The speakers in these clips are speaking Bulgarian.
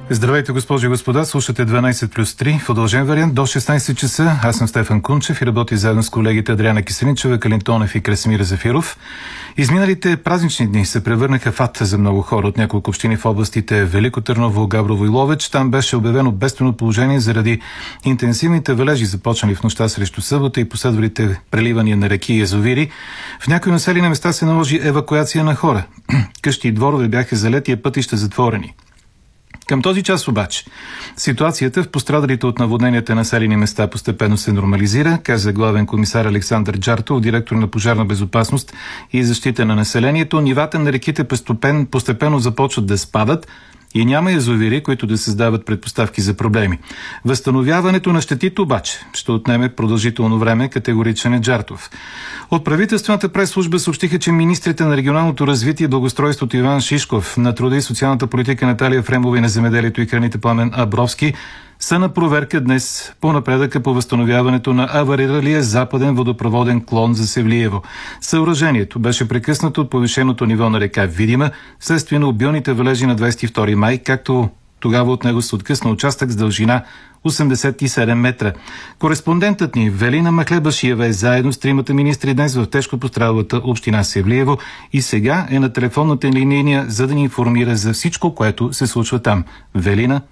Здравейте, госпожи и господа, слушате 12+3 в удължен вариант до 16 часа. Аз съм Стефан Кунчев и работя заедно с колегите Адриана Киселинчева, Калин Тонев и Красимир Зафиров. Изминалите празнични дни се превърнаха в ад за много хора от няколко общини в областите Велико Търново, Габрово и Ловеч. Там беше обявено бедствено положение заради интенсивните валежи, започнали в нощта срещу събота и последвалите преливания на реки и язовири. В някои населени места се наложи евакуация на хора. Къщи и дворове бяха залети, а пътища затворени. Към този час обаче ситуацията в пострадалите от наводненията населени места постепенно се нормализира, каза главен комисар Александър Джартов, директор на Пожарна безопасност и защита на населението. Нивата на реките постепенно започват да спадат и няма язовири, които да създават предпоставки за проблеми. Възстановяването на щетите обаче ще отнеме продължително време, категоричен е Джартов. От правителствената пресслужба съобщиха, че министрите на регионалното развитие и благоустройството Иван Шишков, на труда и социалната политика Наталия Ефремова и на земеделието и храните Пламен Абровски са на проверка днес по напредъка по възстановяването на авариралия западен водопроводен клон за Севлиево. Съоръжението беше прекъснато от повишеното ниво на река Видима, вследствие на обилните валежи на 22 май, както тогава от него се откъсна участък с дължина 87 метра. Кореспондентът ни Велина Махлебашиева е заедно с тримата министри днес в тежко пострадалата община Севлиево и сега е на телефонната линия, за да ни информира за всичко, което се случва там. Велина?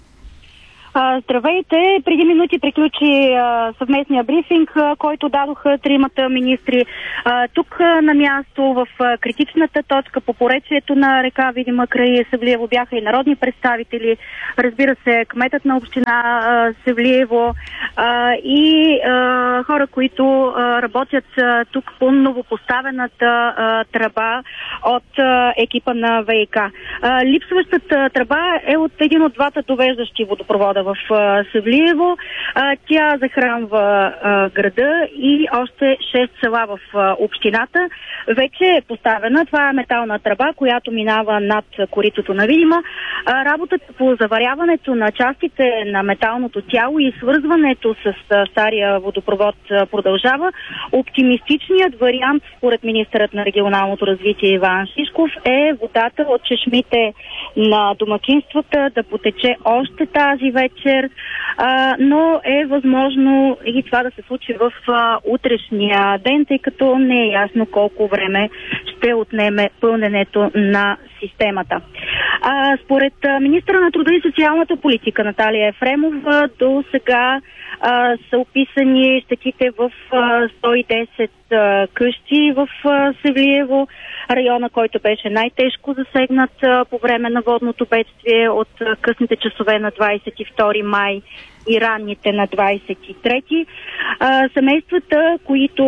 Здравейте! Преди минути приключи съвместния брифинг, който дадоха тримата министри. Тук на място в критичната точка по поречието на река Видима край Севлиево бяха и народни представители, разбира се, кметът на община Севлиево и хора, които работят тук по новопоставената тръба от екипа на ВиК. Липсващата тръба е от един от двата довеждащи водопровода в Севлиево. Тя захранва града и още 6 села в общината. Вече е поставена. Това е метална тръба, която минава над коритото на Видима. Работата по заваряването на частите на металното тяло и свързването с стария водопровод продължава. Оптимистичният вариант, според министърът на регионалното развитие Иван Шишков, е водата от чешмите на домакинствата да потече още тази вечер, но е възможно и това да се случи в утрешния ден, тъй като не е ясно колко време ще отнеме пълненето на системата. Според министъра на труда и социалната политика Наталия Ефремова, до сега са описани щетите в 110 къщи в Севлиево, района, който беше най-тежко засегнат по време на водното бедствие от късните часове на 22 май и ранните на 23. Семействата, които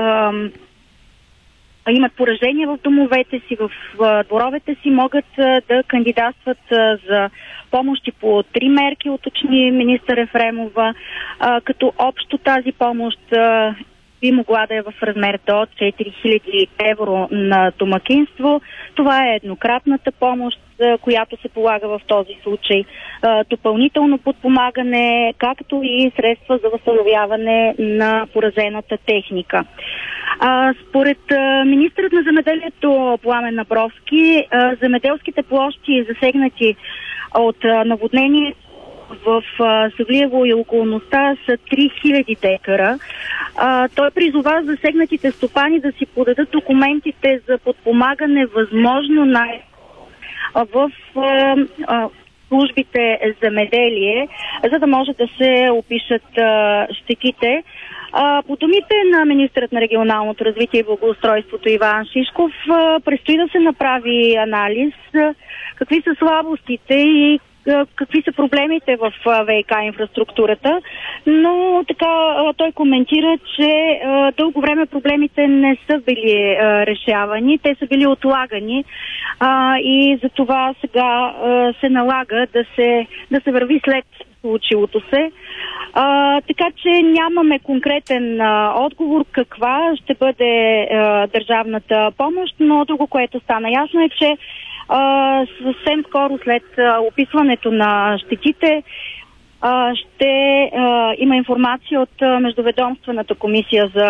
имат поражения в домовете си, в дворовете си, могат да кандидатстват за помощи по 3 мерки, уточни министър Ефремова, като общо тази помощ би могла да е в размер до 4000 евро на домакинство. Това е еднократната помощ, която се полага в този случай. Допълнително подпомагане, както и средства за възстановяване на поразената техника. Според министърът на земеделието Пламен Абровски, земеделските площи засегнати от наводнение в Севлиево и околността са 3000 декара. Той призова засегнатите стопани да си подадат документите за подпомагане възможно в службите земеделие, за да може да се опишат щетите. По думите на министърът на регионалното развитие и благоустройството Иван Шишков, предстои да се направи анализ какви са слабостите и какви са проблемите в ВиК инфраструктурата, но така той коментира, че дълго време проблемите не са били решавани, те са били отлагани и за това сега се налага да се върви след случилото се. Така че нямаме конкретен отговор каква ще бъде държавната помощ, но друго, което стана ясно е, че съвсем скоро след описването на щетите ще има информация от Междуведомствената комисия за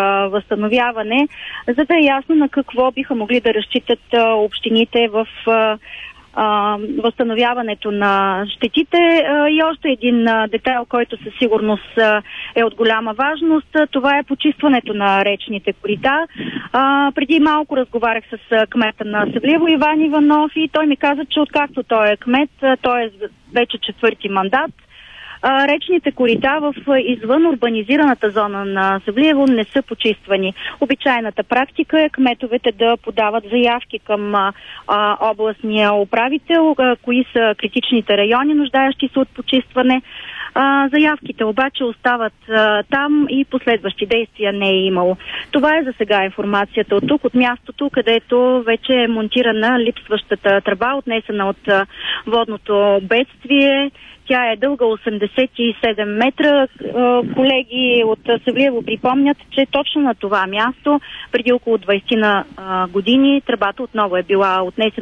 възстановяване, за да е ясно на какво биха могли да разчитат общините в възстановяването на щетите. И още един детайл, който със сигурност е от голяма важност, това е почистването на речните корита. Преди малко разговарях с кмета на Севлиево Иван Иванов и той ми каза, че откакто той е кмет, той е вече 4-ти мандат, речните корита в извън урбанизираната зона на Севлиево не са почиствани. Обичайната практика е кметовете да подават заявки към областния управител, кои са критичните райони, нуждаещи се от почистване. Заявките обаче остават там и последващи действия не е имало. Това е за сега информацията от тук, от мястото, където вече е монтирана липсващата тръба, отнесена от водното бедствие. Тя е дълга 87 метра. Колеги от Севлиево припомнят, че точно на това място преди около 20 години тръбата отново е била отнесена